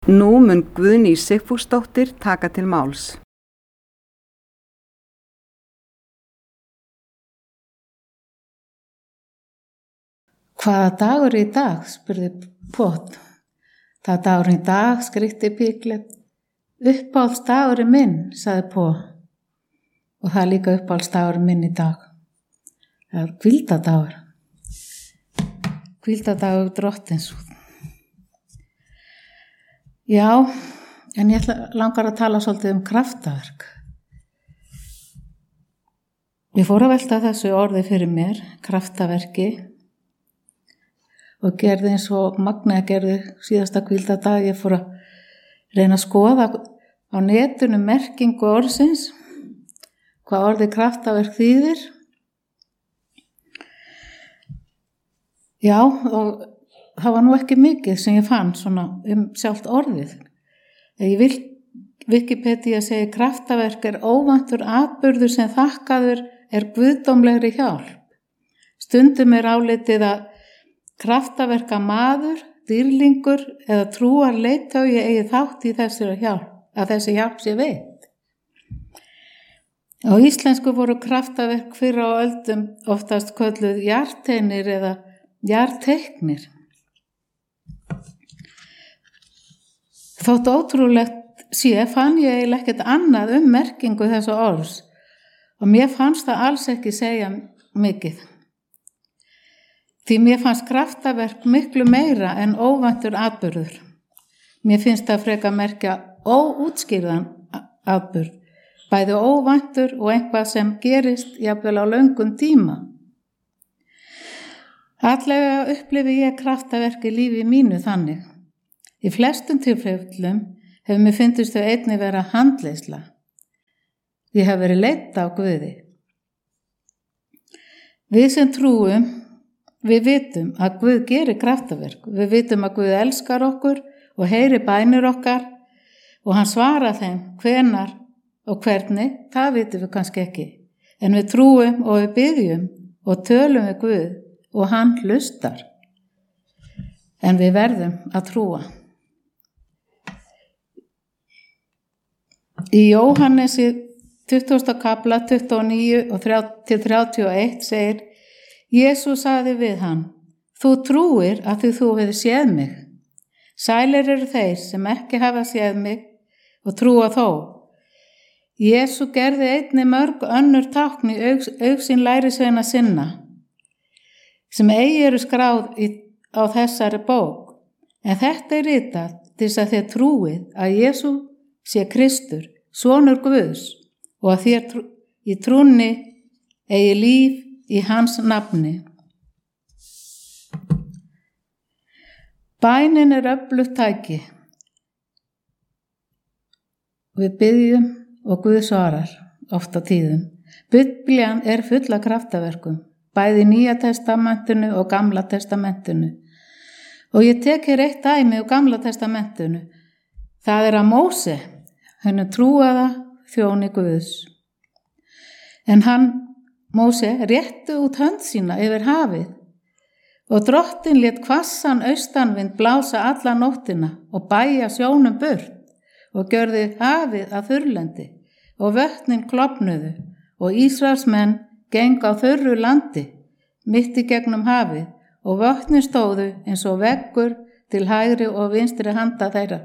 Nú mun Guðný Sigfúsdóttir taka til máls. Hvaða dagur er í dag? Spurði Pott. Það er dagur í dag, skríkti Piglet. Uppáhaldsdagurinn minn, sagði Pott. Og það er líka uppáhaldsdagurinn minn í dag. Það er hvíldadagur. Hvíldadagur drottins. Já, en ég langar að tala svolítið kraftaverk. Ég fór að velta þessu orði fyrir mér, kraftaverki. Og gerði eins og Magnea gerði síðasta hvíldadag. Ég fór að reyna að skoða á netinu merkingu orðsins, hvað orðið kraftaverk þýðir. Já, og það var nú ekki mikið sem ég fann svona sjálft orðið. Wikipedia segir kraftaverk er óvæntur atburður sem þakkaður er guðdómlegri hjálp. Stundum er álitið að kraftaverka maður, dýrlingur eða trúar leiðtogi eigi þátt í þessi hjálp sé veitt. Á íslensku voru kraftaverk fyrr á öldum oftast kölluð jarteinir eða jarteiknir. Þótt ótrúlegt fann ég eiginlega ekkert annað merkingu þessu orðs og mér fannst það alls ekki segja mikið. Því mér fannst kraftaverk miklu meira en óvæntur atburður. Mér finnst það frekar merkja óútskýrðan atburð, bæði óvæntur og eitthvað sem gerist jafnvel á löngum tíma. Allega upplifi ég kraftaverk í lífi mínu þannig. Í flestum tilfellum hefur mér fundist þau einnig vera handleiðsla. Ég hef verið leidd á Guði. Við sem trúum, við vitum að Guð gerir kraftaverk. Við vitum að Guð elskar okkur og heyrir bænir okkar og hann svarar þeim hvenar og hvernig, það vitum við kannski ekki. En við trúum og við biðjum og tölum við Guð og hann hlustar. En við verðum að trúa. Í Jóhannesi 20. kapla 29 og 31 segir Jesús sagði við hann, þú trúir að þú hefur séð mig. Sælir eru þeir sem ekki hafa séð mig og trúa þó. Jesú gerði einnig mörg önnur tákn í augsýn lærisveina sinna, sem eigi eru skráð á þessari bók. En þetta er ritað til þess að þér trúið að Jesú sé Kristur, sonur Guðs, og að þér í trúnni eigi líf í hans nafni. Bænin er öflugt tæki. Við biðjum og Guð svarar oft á tíðum. Biblían er full af kraftaverkum, bæði í Nýja testamentinu og Gamla testamentinu. Og ég tek hér eitt dæmi úr Gamla testamentinu. Það er að Móse, henni trúaða þjóni Guðs. En Móse rétti út hönd sína yfir hafið og drottin lét hvassan austanvind blása alla nóttina og bæja sjónum burt og gjörði hafið að þurrlendi og vötnin klofnuðu og Ísraelsmenn gengu á þurru landi mitt í gegnum hafið og vötnin stóðu eins og veggur til hægri og vinstri handa þeirra.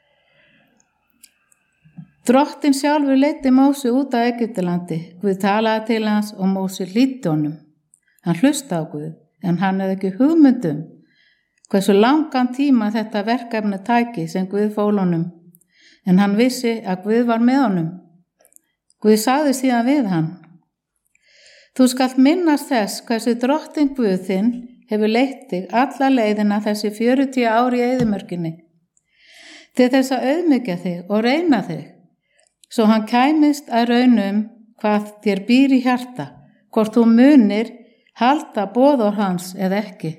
Drottin sjálfur leiddi Móse út á Egyptalandi. Guð talaði til hans og Móse hlýddi honum. Hann hlustaði á Guð, en hann hefði ekki hugmyndum hversu langan tíma þetta verkefni tæki sem Guð fól honum. En hann vissi að Guð var með honum. Guð sagði síðan við hann, þú skalt minnast þess hversu drottin Guð þinn hefur leitt þig alla leiðina þessi 40 ár í eyðimörkinni. Til þess að auðmýkja þig og reyna þig, svo hann kæmist að raunum hvað þér býr í hjarta, hvort þú munir halda boðorð hans eða ekki.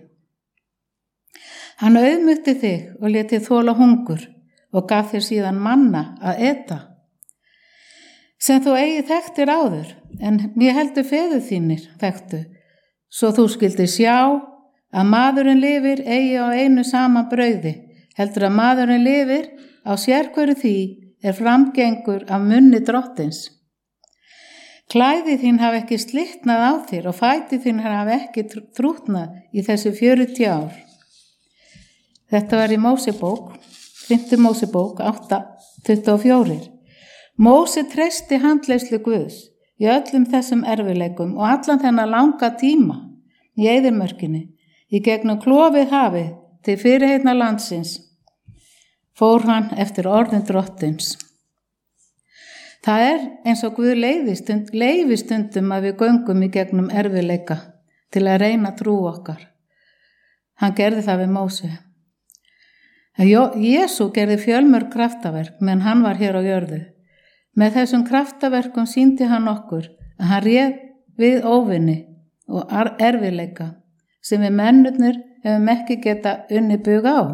Hann auðmýkti þig og lét þig þola hungur og gaf þér síðan manna að eta, sem þú eigi þekktir áður, en mér heldur feður þínir þekktu, svo þú skildir sjá að maðurinn lifir eigi á einu sama brauði, heldur að maðurinn lifir á sérhverju því er framgengur af munni drottins. Klæði þín hafa ekki slitnað á þér og fæti þín hafa ekki þrútnað í þessi 40 ár. Þetta var í Mósebók, 5. Mósebók 8:24. Móse treysti handleiðslu Guðs í öllum þessum erfiðleikum og allan þennan langa tíma í eyðimörkinni, í gegnum klofið hafið til fyrirheitna landsins, fór hann eftir orðin drottins. Það er eins og Guð leyfi stundum að við göngum í gegnum erfiðleika til að reyna trú okkar. Hann gerði það við Móse. Jesú gerði fjölmörg kraftaverk meðan hann var hér á jörðu. Með þessum kraftaverkum sýndi hann okkur að hann réð við óvinni og erfiðleika sem við mennurnir hefum ekki geta unni bug á.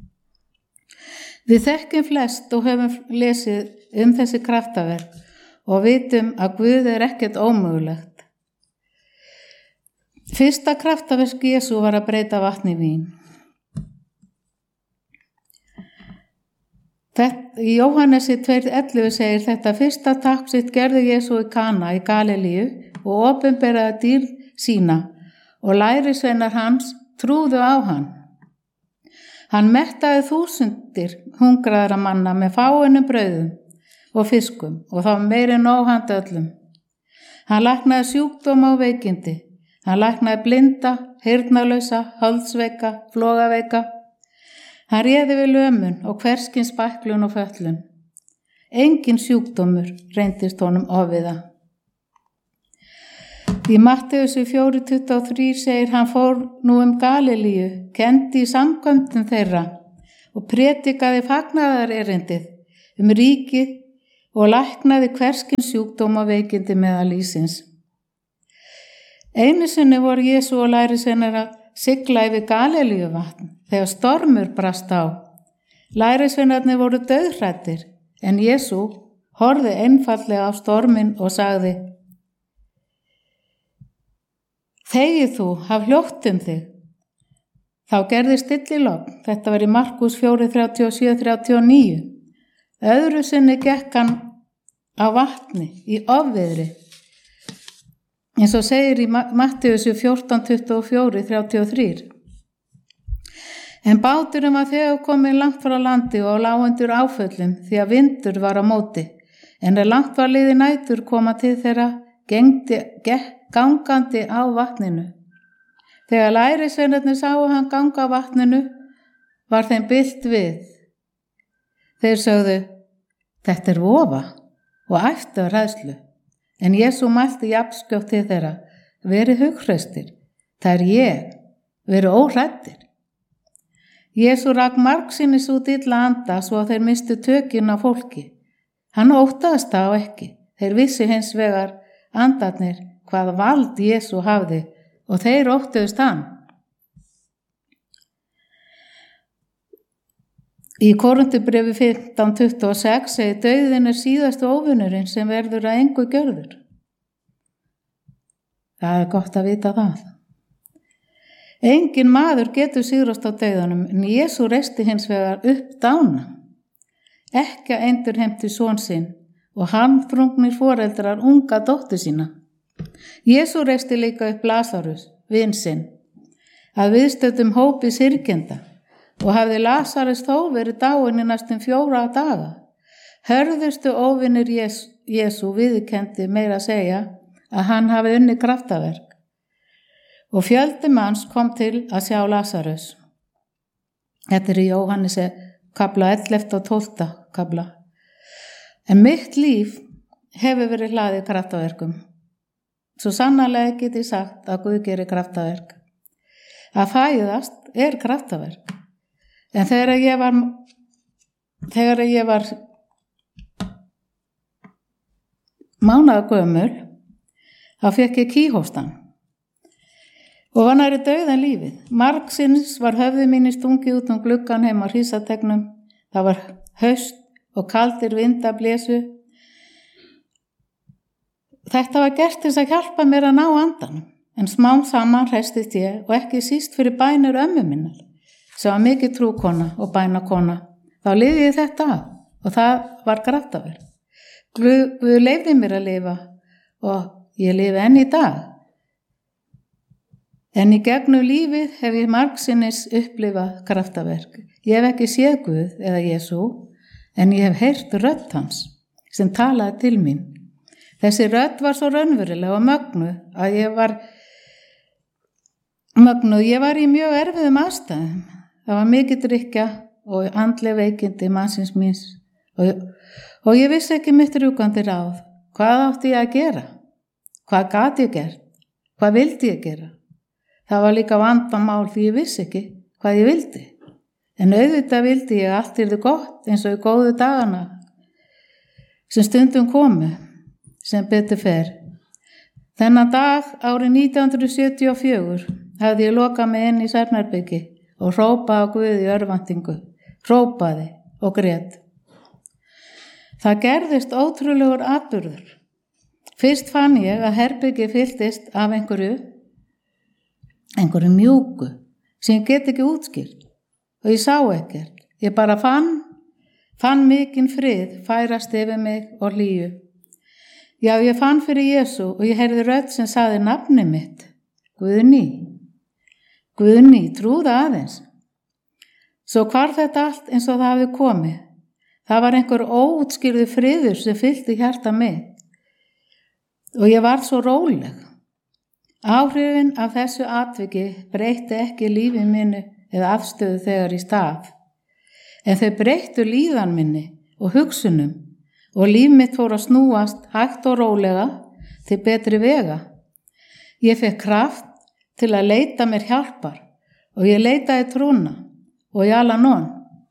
Við þekkjum flest og höfum lesið þessi kraftaverk og vitum að Guð er ekkert ómögulegt. Fyrsta kraftaverk Jesú var að breyta vatni í vín. Í Jóhannesi 2:11 segir þetta fyrsta tákn sitt gerði Jesú í Kana í Galilíu og opinberaði dýrð sína og lærisveinar hans trúðu á hann. Hann mettaði þúsundir hungraðra manna með fáeinum brauðum og fiskum og það var meiri en nóg handa öllum. Hann læknaði sjúkdóma og veikindi. Hann læknaði blinda, heyrnarlausa, hálsveika, flogaveika. Hann réði við lömun og hverskins bæklun og föllun. Engin sjúkdómur reyndist honum ofviða. Í Mattheusi 4:23 segir hann fór nú Galilíu, kenndi í samkvæmdum þeirra og predikaði fagnaðarerindið ríkið og læknaði hverskins sjúkdóma veikindi meðal lífsins. Einu sinni voru Jesú og lærisveinar að sigla yfir Galilíuvatn þegar stormur brast á. Lærisveinarnir voru dauðhræddir en Jesú horfði einfaldlega á storminn og sagði: Þegið þú, haf hljótt þig. Þá gerði stillilogn. Þetta var í Markús 4:37-39. Öðru sinni gekk hann á vatni í ofviðri. Eins og segir í Mattheusi 14:24-33. En báturinn var þegar komið langt frá landi og lá undir áföllum því að vindur var á móti. En langt var liðið nætur koma til þeirra gangandi á vatninu. Þegar lærisveinarnir sáu hann ganga á vatninu var þeim bylt við. Þeir sögðu: Þetta er vofa og æptu af hræðslu. En Jesú mælti jafnskjótt til þeirra: Verið hughreyrstir, það er ég, verið óhræddir. Jesú rak margsinnis út illa anda svo að þeir mistu tökin á fólki. Hann óttaðist það ekki. Þeir vissu hins vegar andarnir hvað vald Jesú hafði og þeir óttuðust hann. Í Korinthubrefi 15:26 segir: Dauðinn er síðastu óvinurinn sem verður að engu gjörður. Það er gott að vita það. Engin maður getur sigrast á dauðanum en Jesú reisti hins vegar upp dána. Ekki að endurheimti son sinn og harmþrungnir foreldrar unga dóttur sína. Jesú reisti líka upp Lasarus, vin sinn, að viðstöddum hópi syrgjenda og hafði Lasarus þó verið dáinn í næstum 4 daga. Hörðustu óvinir Jesú viðurkenndi meira að segja að hann hafi unnið kraftaverk og fjöldi manns kom til að sjá Lasarus. Þetta er í Jóhannesi kafla 11 og 12 kafla. En mitt líf hefur verið hlaðið kraftaverkum. Svo sannarlega get ég sagt að Guð gerir kraftaverk. Að fæðast er kraftaverk. En þegar ég var mánaða gömul, þá fékk ég kýhóstan og var nærri dauðan lífið. Margsinnis var höfði mín stungið út gluggann heima á Hrísategnum. Það var haust og kaldir vindar blésu. Þetta var gert til að hjálpa mér að ná andanum, en smám saman hreistist ég og ekki síst fyrir bænir ömmu minnar, sem var mikið trúkona og bænakona. Þá lifði ég þetta af og það var kraftaverk. Guð leyfði mér að lifa og ég lifi enn í dag. En í gegnum lífið hef ég margsinnis upplifað kraftaverk. Ég hef ekki séð Guð eða Jesú, en ég hef heyrt rödd hans sem talaði til mín. Þessi rödd var svo raunveruleg og mögnuð. Ég var í mjög erfiðum aðstæðum. Það var mikið drykkja og andleg veikindi mannsins míns og ég vissi ekki mitt rjúkandi ráð. Hvað átti ég að gera? Hvað gat ég gert? Hvað vildi ég gera? Það var líka vandamál því ég vissi ekki hvað ég vildi. En auðvitað vildi ég allt yrði gott eins og í góðu dagana sem stundum komu, sem betur fer. Þennan dag árið 1974 hafði ég lokað mig inn í svefnherbyggi og hrópaði á Guð í örvæntingu, hrópaði og grét. Það gerðist ótrúlegur atburður. Fyrst fann ég að herbyggi fylltist af einhverju mjúku sem ég get ekki útskýrt og ég sá ekkert. Ég bara fann mikinn frið færast yfir mig og hlýju. Já, ég fann fyrir Jesú og ég heyrði rödd sem sagði nafni mitt, Guðný, trúða aðeins. Svo hvarf þetta allt eins og það hafði komið. Það var einhver óútskýrður friður sem fyllti hjarta mitt og ég var svo róleg. Áhrifin af þessu atviki breytti ekki lífi minni eða afstöðu þegar í stað, en þau breyttu líðan minni og hugsunum og líf mitt fór að snúast hægt og rólega til betri vega. Ég fekk kraft til að leita mér hjálpar og ég leitaði trúna og í Al-Anon.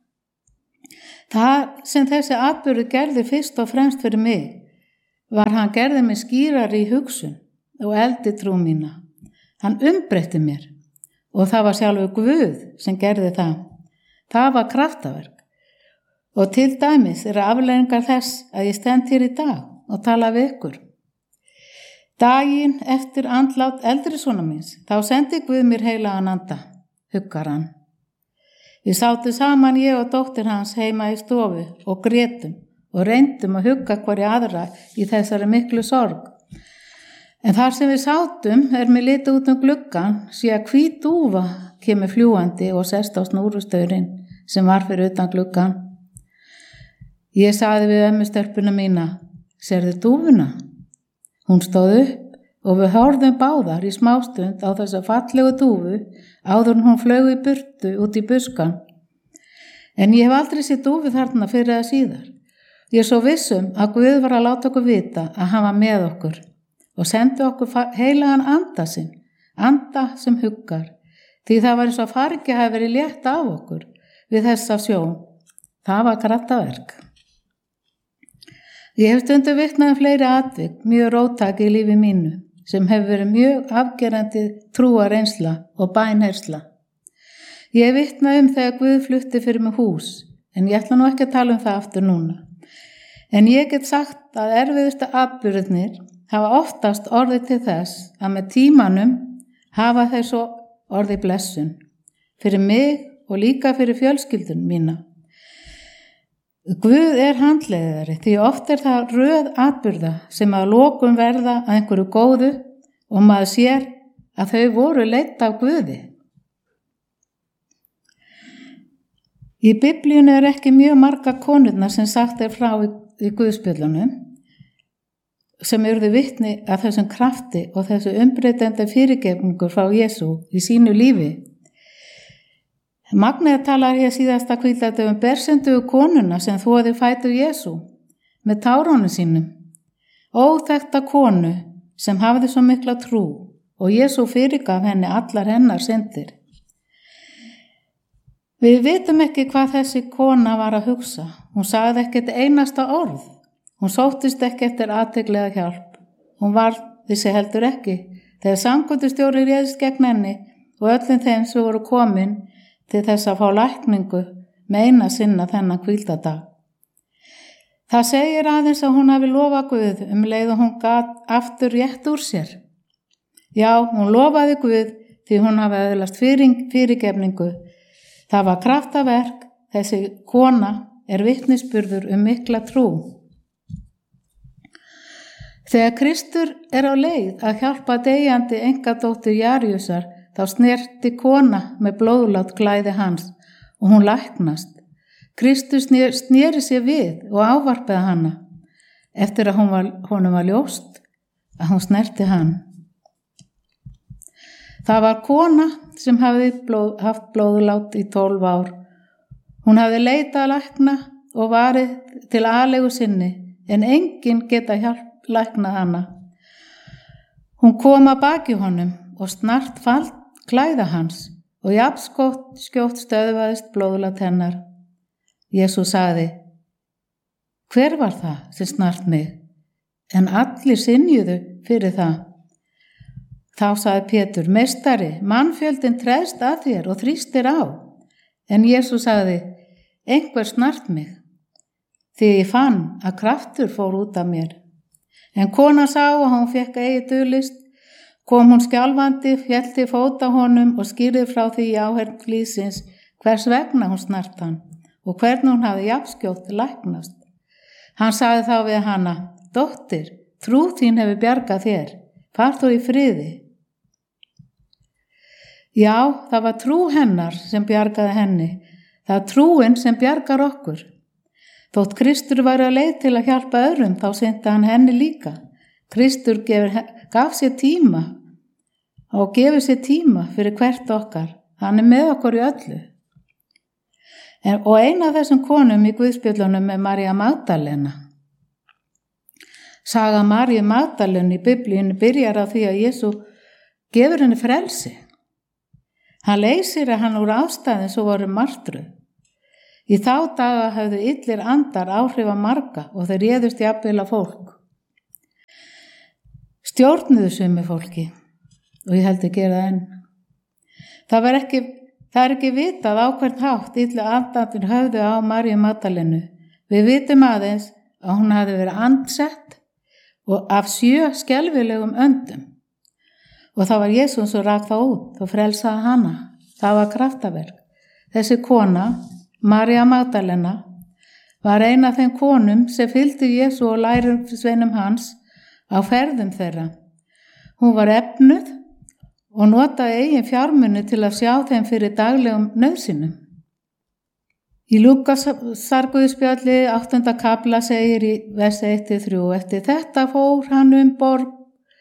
Það sem þessi atburður gerði fyrst og fremst fyrir mig var hann gerði mig skýrari í hugsun og eldi trú mína. Hann umbreytti mér og það var sjálfur Guð sem gerði það. Það var kraftaverk. Og til dæmis afleiðingar þess að ég stend hér í dag og tala við ykkur. Daginn eftir andlát eldri sonar míns, þá sendi Guð mér heilagan anda, huggar hann. Við sátum saman ég og dóttir hans heima í stofu og grétum og reyndum að hugga hverja aðra í þessari miklu sorg. En þar sem við sátum mér litið út gluggann, sé að hvít dúfa kemur fljúandi og sest á snúrustaurinn sem var fyrir utan gluggann. Ég sagði við ömmustelpuna mína, sérðu dúfuna? Hún stóð upp og við horfðum báðar í smástund á þessa fallegu dúfu áður en hún flaug í burtu út í buskan. En ég hef aldrei séð dúfu þarna fyrir eða síðar. Ég er svo vissum að Guð var að láta okkur vita að hann var með okkur og sendi okkur heilagan anda sinn, anda sem huggar, því það var eins og fargi hafi verið létt af okkur við þessa sjón. Það var kraftaverk. Ég hef stundum vitnað fleiri atvik, mjög róttæk í lífi mínu, sem hefur verið mjög afgerandi trúareynsla og bænheyrsla. Ég hef vitnað þegar Guð flutti fyrir mig hús, en ég ætla nú ekki að tala það aftur núna. En ég get sagt að erfiðustu atburðirnir hafa oftast orðið til þess að með tímanum hafa þeir svo orðið blessun fyrir mig og líka fyrir fjölskyldun mína. Guð handleiðari því oft það röð atburða sem að lokum verða að einhverju góðu og maður sér að þau voru leidd af Guði. Í Biblíunni ekki mjög marga konurnar sem sagt frá í Guðspjöllunum sem urðu vitni að þessum krafti og þessu umbreytandi fyrirgefningu frá Jesú í sínu lífi. Magnea talar hér síðasta hvíldardögum bersendugu konuna sem þvoði fætur Jesú með tárunum sínum. Óþekkta konu sem hafði svo mikla trú og Jesú fyrirgaf henni allar hennar syndir. Við vitum ekki hvað þessi kona var að hugsa. Hún sagði ekkert einasta orð. Hún sóttist ekki eftir athyglega hjálp. Hún var þessi heldur ekki þegar samkvæmdastjóri réðist gegn henni og öllum þeim sem voru komin til þess að fá lækningu með eina sinna þennan hvíldardag. Það segir aðeins að hún hafi lofað Guð leið og hún gat aftur rétt úr sér. Já, hún lofaði Guð því hún hafi öðlast fyrirgefningu Það var kraftaverk, þessi kona er vitnisburður mikla trú. Þegar Kristur er á leið að hjálpa deyjandi engadóttur Jaríusar, þá snerti kona með blóðlát klæði hans og hún læknast. Kristur sneri sér við og ávarpaði hana eftir að honum var ljóst að hún snerti hann. Það var kona sem hafði haft blóðlát í 12 ár. Hún hafði leitað að lækna og varið til alegu sinni, en enginn geta læknað hana. Hún kom að baki honum og snart falt klæða hans og jafnskjótt stöðvaðist blóðlát hennar. Jesús sagði: Hver var það sem snart mig? En allir synjuðu fyrir það. Þá sagði Pétur: Meistari, mannfjöldinn treðst að þér og þrýstir á. En Jesús sagði: Einhver snart mig, því ég fann að kraftur fór út af mér. En konan sá að hún fékk eigi dulist, kom hún skjálfandi, féll til fóta honum og skýrði frá því í áheyrn liðsins hvers vegna hún snart hann og hvernig hún hafði jafnskjótt læknast. Hann sagði þá við hana: Dóttir, trú þín hefur bjargað þér, far þú í friði. Já, það var trú hennar sem bjargaði henni. Það er trúin sem bjargar okkur. Þótt Kristur væri á leið til að hjálpa öðrum, þá sinnti hann henni líka. Kristur gaf sér tíma og gefur sér tíma fyrir hvert okkar. Hann er með okkur í öllu. Og eina af þessum konum í Guðspjöllunum er María Magdalena. Saga Maríu Magdalenu í Biblíunni byrjar á því að Jesú gefur henni frelsi. Hann leysir hann úr ástæðin sem voru martruð. Í þá daga höfðu illir andar áhrif á marga og þeir réðust jafnvel á fólk. Stjórnuðu sumi fólki og ég held að gera enn. Það er ekki vitað á hvert hátt illir andarnir höfðu á Maríu Magdalenu. Við vitum aðeins að hún hafði verið andsett og af 7 skelfilegum öndum. Og það var Jesús sem rak það út og frelsaði hana. Það var kraftaverk. Þessi kona, María Magdalena, var ein af þeim konum sem fylgdi Jesú og lærisveinum hans á ferðum þeirra. Hún var efnuð og notaði eigin fjármuni til að sjá þeim fyrir daglegum nauðsynum. Í Lúkasarguðspjalli 8. kafla segir í versi 1-3: Eftir þetta fór hann borg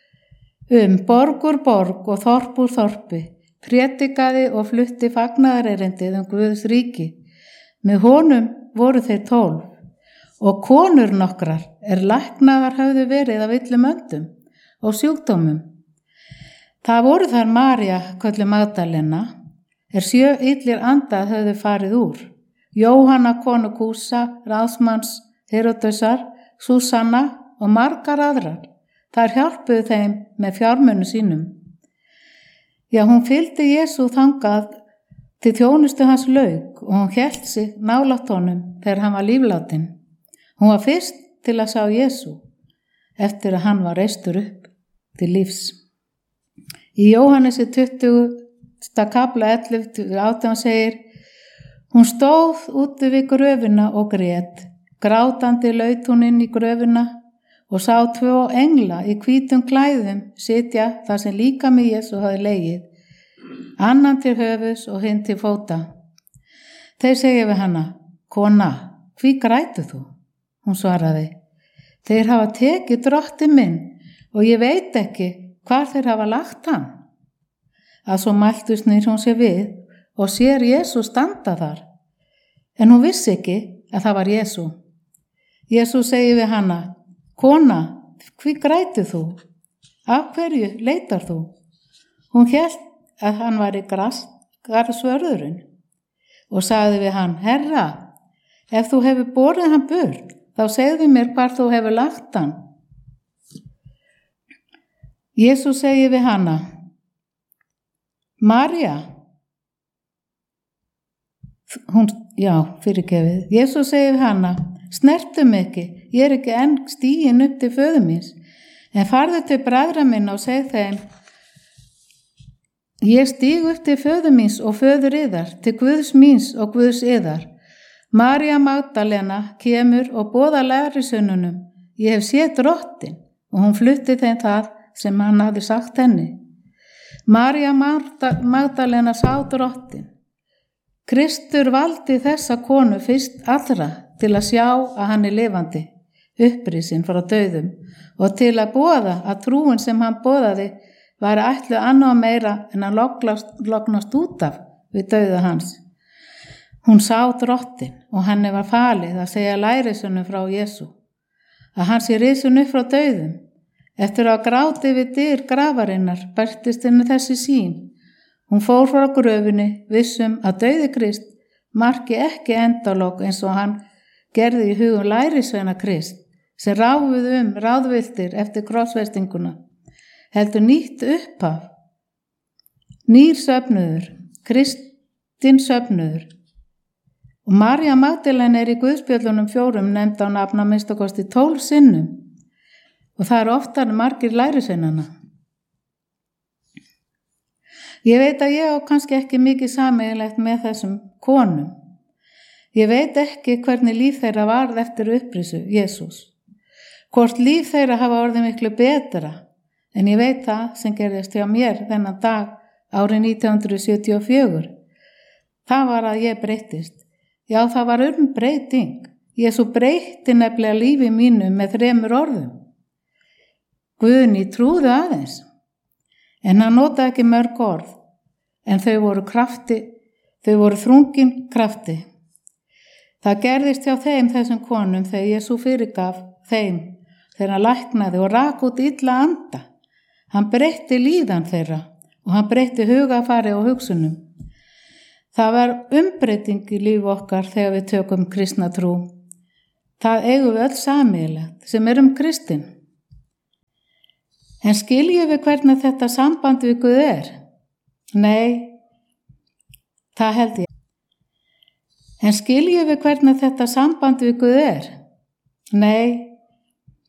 úr borg og þorp úr þorpi, prédikaði og flutti fagnaðarerindið Guðs ríki. Með honum voru þeir 12 og konur nokkrar læknaðar höfðu verið af illum öndum og sjúkdómum. Það voru þar María, kölluð Magdalena, 7 illir andar höfðu farið úr, Jóhanna konu Kúsa, ráðsmanns Heródesar, Súsanna og margar aðrar. Þær hjálpuðu þeim með fjármunu sínum. Já, hún fylgdi Jesú þangað til þjónustu hans lauk og hún hélt sig nálægt honum þegar hann var líflátinn. Hún var fyrst til að sjá Jesú eftir að hann var reistur upp til lífs. Í Jóhannesi 20. kafla 11-18 segir: Hún stóð úti við gröfina og grét. Grátandi laut hún inn í gröfina og sá 2 engla í hvítum klæðum sitja þar sem líkami Jesú hafði legið, annan til höfuðs og hinn til fóta. Þeir segja við hana: Kona, hví grætur þú? Hún svaraði: Þeir hafa tekið drottinn minn og ég veit ekki hvar þeir hafa lagt hann. Að svo mæltu snýr hún sér við og sér Jesú standa þar, en hún vissi ekki að það var Jesú. Jesú segir við hana: Kona, hví grætur þú? Af hverju leitar þú? Hún hélt að hann væri garðsvörðurinn og sagði við hann: Herra, ef þú hefur borið hann burt, þá segðu mér hvar þú hefur lagt hann. Jesús segir við hana: María. Jesús segir við hana: Snertu mig ekki, ég er ekki enn stiginn upp til föður míns, en farðu til bræðra minna og seg þeim Ég stíg upp til föður míns og föður yðar, til Guðs míns og Guðs yðar. María Magdalena kemur og boðar lærisveinunum, ég hef séð Drottin, og hún flutti þeim það sem hann hafði sagt henni. María Magdalena sá Drottin. Kristur valdi þessa konu fyrst allra til að sjá að hann er lifandi, upprisinn frá dauðum, og til að boða að trúin sem hann boðaði var ætlu annað meira en að lognast út af við dauða hans. Hún sá Drottin og henni var falið að segja lærisveinum frá Jesú, að hann sé risin upp frá dauðum. Eftir að gráti við dyr grafarinnar bærtist henni þessi sýn. Hún fór frá gröfinni, vissum að dauði Krist marki ekki endalok eins og hann gerði í hugum lærisveina Krist, sem ráfuðu ráðviltir eftir krossfestinguna. Heldur nýtt upphaf, nýr söfnuður, Kristinn söfnuður. Og María Magdalena í Guðspjöllunum 4 nefnd á nafn að minnsta kosti 12 sinnum og það eru oftar margir lærisveinanna. Ég veit að ég á kannski ekki mikið sameiginlegt með þessum konum. Ég veit ekki hvernig líf þeirra varð eftir upprisu Jesús. Hvort líf þeirra hafa orðið miklu betra, en ég veit það sem gerðist hjá mér þennan dag árið 1974. Það var að ég breyttist. Já, það var breyting. Jesú breytti nefnilega lífi mínu með 3 orðum. Guðni trúði aðeins, en hann notaði ekki mörg orð, en þau voru þrungin krafti. Það gerðist hjá þeim þessum konum þegar Jesú fyrirgaf þeim, þegar hann læknaði og rak út illa anda. Hann breytti líðan þeirra og hann breytti hugafari og hugsunum. Það var umbreyting í líf okkar þegar við tökum kristna trú. Það eigum við öll sameiginlegt sem kristinn. En skiljum við hvernig þetta samband við Guð er? Nei, það held ég. En skiljum við hvernig þetta samband við Guð er? Nei,